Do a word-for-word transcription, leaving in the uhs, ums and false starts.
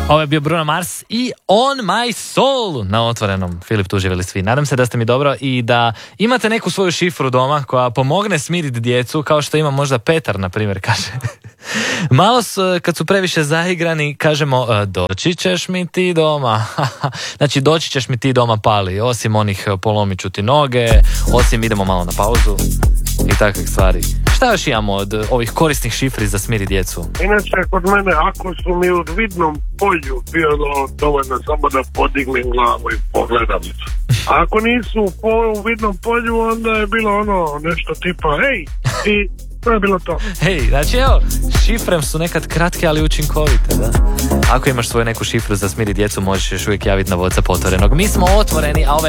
Ovo je bio Bruno Mars i On My Soul na Otvorenom. Filip, tu živjeli svi. Nadam se da ste mi dobro i da imate neku svoju šifru doma koja pomogne smiriti djecu, kao što ima možda Petar, na primjer, kaže. Malo su, kad su previše zaigrani, kažemo doći ćeš mi ti doma. Znači, doći ćeš mi ti doma, Pali. Osim onih polomit ću ti noge, osim idemo malo na pauzu i takvih stvari. Šta još imamo od ovih korisnih šifri za smiri djecu? Inače, kod mene, ako su mi u vidnom polju, bio dovoljno samo da podignem glavu i pogledam. A ako nisu u, pol, u vidnom polju, onda je bilo ono nešto tipa, hej, i to je bilo to. Hej, znači evo, šifre su nekad kratke, ali učinkovite, da? Ako imaš svoju neku šifru za smiri djecu, možeš još uvijek javiti na WhatsApp Otvorenog. Mi smo otvoreni, a ove